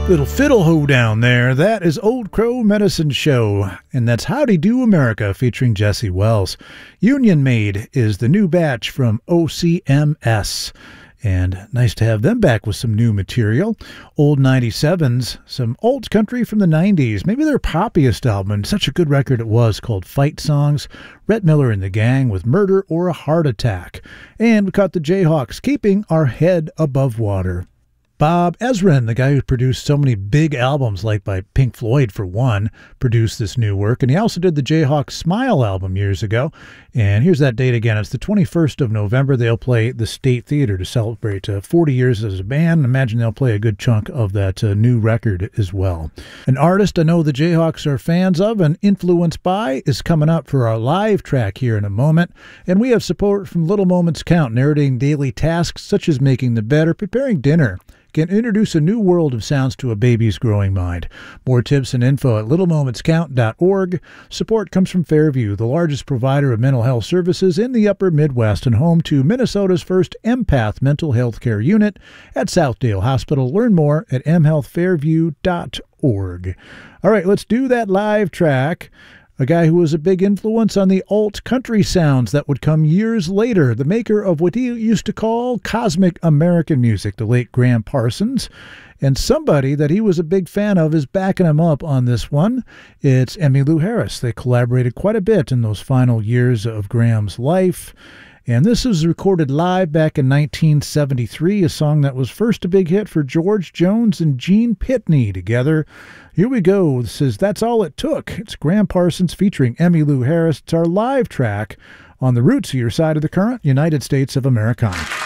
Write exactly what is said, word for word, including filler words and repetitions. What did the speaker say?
Little fiddle hoe down there, that is Old Crow Medicine Show, and that's Howdy Do America featuring Jesse Wells. Union Made is the new batch from O C M S, and nice to have them back with some new material. Old ninety-sevens, some old country from the nineties, maybe their poppiest album, such a good record it was, called Fight Songs. Rhett Miller and the Gang with Murder or a Heart Attack. And we caught the Jayhawks, Keeping Our Head Above Water. Bob Ezrin, the guy who produced so many big albums, like by Pink Floyd for one, produced this new work. And he also did the Jayhawks Smile album years ago. And here's that date again. It's the twenty-first of November. They'll play the State Theater to celebrate uh, forty years as a band. Imagine they'll play a good chunk of that uh, new record as well. An artist I know the Jayhawks are fans of and influenced by is coming up for our live track here in a moment. And we have support from Little Moments Count, narrating daily tasks such as making the bed or preparing dinner. Can introduce a new world of sounds to a baby's growing mind. More tips and info at little moments count dot org. Support comes from Fairview, the largest provider of mental health services in the upper Midwest and home to Minnesota's first empath mental health care unit at Southdale Hospital. Learn more at m health fairview dot org. All right, let's do that live track. A guy who was a big influence on the alt country sounds that would come years later, the maker of what he used to call cosmic American music, the late Graham Parsons. And somebody that he was a big fan of is backing him up on this one. It's Emmylou Harris. They collaborated quite a bit in those final years of Graham's life. And this was recorded live back in nineteen seventy-three, a song that was first a big hit for George Jones and Gene Pitney together. Here we go. This is That's All It Took. It's Graham Parsons featuring Emmylou Harris. It's our live track on the Roots of Your Side of the Current, United States of Americana.